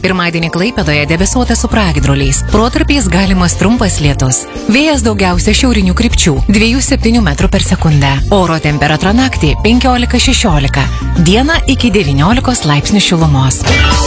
Pirmadienį Klaipėdoje debesuota su pragiedruliais. Protarpiais galimas trumpas lietus. Vėjas daugiausia šiaurinių krypčių 2,7 metrų per sekundę. Oro temperatūra naktį 15-16. Dieną iki 19 laipsnių šilumos.